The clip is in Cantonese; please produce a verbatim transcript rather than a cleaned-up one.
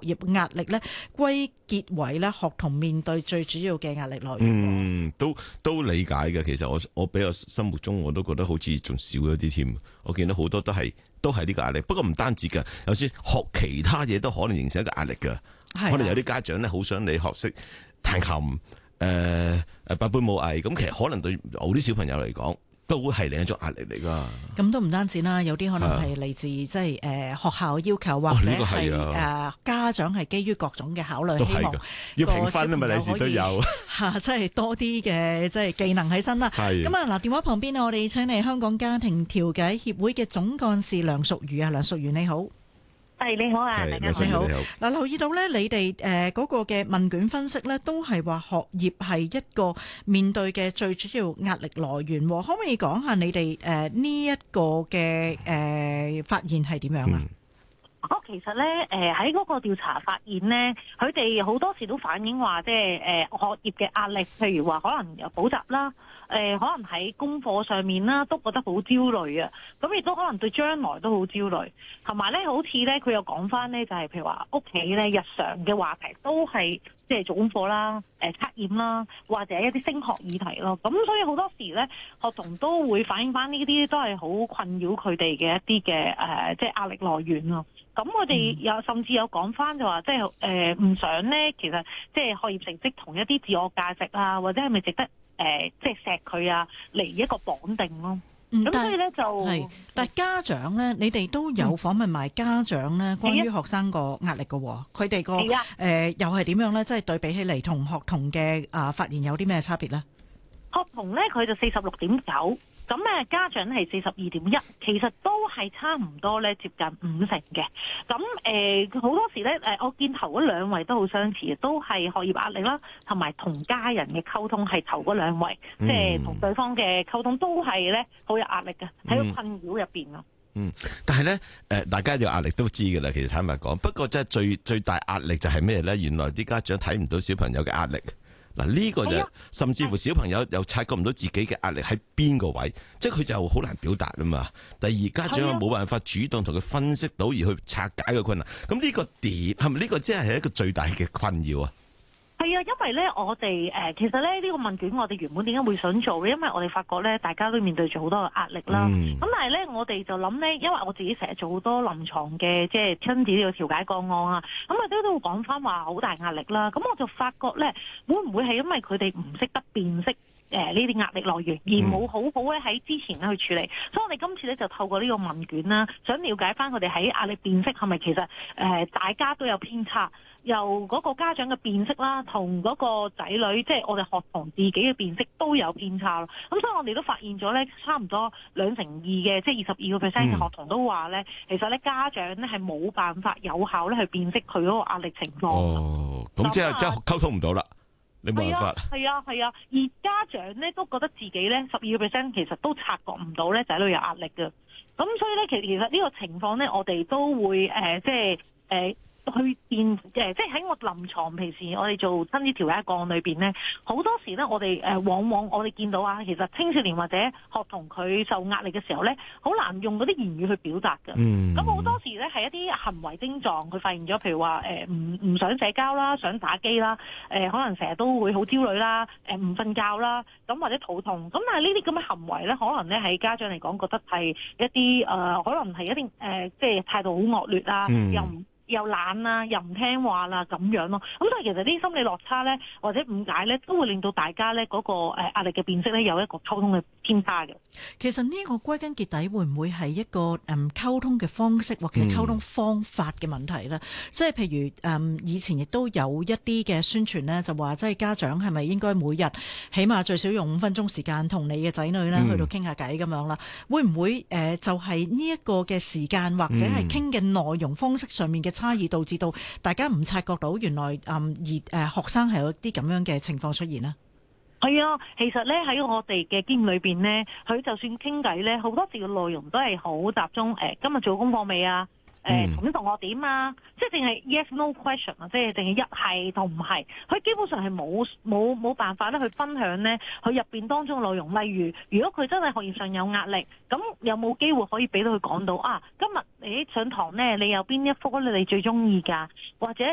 業壓力咧歸結為咧學童面對最主要嘅壓力來源。 嗯，都都理解嘅。其實我我比較心目中我都覺得好似仲少咗啲添。我見到好多都係都係呢個壓力。不過唔單止㗎，有時學其他嘢都可能形成一個壓力㗎。可能有啲家長咧好想你學識彈琴。誒誒，八般武藝咁，其實可能對某啲小朋友嚟講，都會係另一種壓力嚟噶。咁都唔單止啦，有啲可能係嚟自即係誒學校要求，或者係誒家長係基於各種嘅考慮，希望要評分啊嘛，你時都有嚇，即係多啲嘅即係技能喺身啦。咁啊嗱，電話旁邊我哋請嚟香港家庭調解協會嘅總幹事梁淑如啊，梁淑如你好。 係你好啊，大家好。嗱，留意到咧，你哋誒嗰個嘅問卷分析咧，都係話學業係一個面對嘅最主要壓力來源。可唔可以講下你哋誒呢一個嘅誒發現係點樣啊？ 哦，其實咧，誒喺嗰個調查發現咧，佢哋好多時都反映話，即係誒學業嘅壓力，譬如話可能有補習啦，誒、呃、可能喺功課上面啦，都覺得好焦慮啊。咁亦都可能對將來都好焦慮，同埋咧，好似咧佢又講翻咧，就係、是、譬如話屋企咧日常嘅話題都係即係做功課啦、誒、呃、測驗啦，或者一啲升學議題咯。咁所以好多時咧，學童都會反映翻呢啲都係好困擾佢哋嘅一啲嘅誒，即係壓力來源咯。咁我哋有甚至有講翻就話，即係誒唔想咧，其實即係學業成績同一啲自我價值啊，或者係咪值得誒、呃、即係錫佢啊嚟一個綁定咯。咁、嗯、所以咧就係，但係家長咧，你哋都有訪問埋家長咧，關於學生個壓力嘅，佢哋個誒又係點樣咧？即係對比起嚟同學童嘅啊發現有啲咩差別咧？學童咧佢就四十六點九，咁誒家長係四十二點一，其實都係差唔多咧，接近五成嘅。咁誒好多時咧誒，我見頭嗰兩位都好相似，都係學業壓力啦，同埋同家人嘅溝通係頭嗰兩位，嗯、即係同對方嘅溝通都係咧好有壓力嘅，喺個困擾入邊咯。 嗯，但係咧誒，大家有壓力都知㗎啦。其實坦白講，不過即係最最大壓力就係咩咧？原來啲家長睇唔到小朋友嘅壓力。嗱，呢個就甚至乎小朋友又察覺唔到自己嘅壓力喺邊個位，即係佢就好難表達啊嘛。第二，家長又冇辦法主動同佢分析到而去拆解個困難。咁呢個點係咪呢個即係係一個最大嘅困擾啊？ 係啊，因為咧，我哋誒其實咧呢、呢個問卷，我哋原本點解會想做咧？因為我哋發覺咧，大家都面對住好多嘅壓力啦。咁、嗯、但係咧，我哋就諗咧，因為我自己成日做好多臨床嘅即係親子呢個調解個案啊，咁我都都會講翻話好大壓力啦。咁我就發覺咧，會唔會係因為佢哋唔識得辨識誒呢啲壓力來源，而冇好好咧喺之前咧去處理？嗯、所以我哋今次咧就透過呢個問卷啦，想了解翻佢哋喺壓力辨識係咪其實誒、呃、大家都有偏差。由嗰個家長嘅辨識啦，同嗰個仔女，即係我哋學童自己嘅辨識都有偏差咯。咁所以我哋都發現咗咧，差唔多兩成二嘅，即係二十二個 percent 嘅學童都話咧、嗯，其實咧家長咧係冇辦法有效咧去辨識佢嗰個壓力情況。 哦，咁即係即係溝通唔到啦，你冇辦法。係啊係啊，而家長咧都覺得自己咧十二個 percent 其實都察覺唔到咧仔女有壓力嘅。咁所以咧，其其實呢個情況咧，我哋都會誒、呃，即係誒。呃去變誒，即係喺我臨床平時我哋做親子調解個案裏邊咧，好多時咧我哋誒往往我哋見到啊，其實青少年或者學童佢受壓力嘅時候咧，好難用嗰啲言語去表達嘅。咁、嗯、好多時咧係一啲行為症狀，佢發現咗，譬如話誒唔唔想社交啦，想打機啦，誒、呃、可能成日都會好焦慮啦，誒唔瞓覺啦，咁或者肚痛。咁但係呢啲咁嘅行為咧，可能咧喺家長嚟講覺得係一啲誒、呃，可能係一啲誒、呃，即係態度好惡劣啊，嗯、又唔。又懶啦，又唔聽話啦，咁樣咯。咁所以其實啲心理落差咧，或者誤解咧，都會令到大家咧嗰個誒壓力嘅辨識咧有一個溝通嘅偏差嘅。 其實呢個歸根結底會唔會係一個誒溝通嘅方式或者溝通方法嘅問題咧？即、嗯、係譬如誒以前亦都有一啲嘅宣傳咧，就話即係家長係咪應該每日起碼最少用五分鐘時間同你嘅仔女咧去到傾下偈咁樣啦？會唔會誒就係呢一個嘅時間或者係傾嘅內容方式上面嘅差異導致到大家唔察覺到原來嗯而誒學生係有啲咁樣嘅情況出現呢？ 係啊，其實咧喺我哋嘅經驗裏邊咧，佢就算傾偈咧，好多時嘅內容都係好集中。誒、呃，今日做功課未啊？誒、呃，咁同學點啊？即係淨係 yes no question 啊，即係淨係一係同唔係。佢基本上係冇冇冇辦法咧去分享咧佢入邊當中嘅內容。例如，如果佢真係學業上有壓力，咁有冇機會可以俾到佢講到啊？今日你上堂咧，你有邊一科你最中意㗎？或者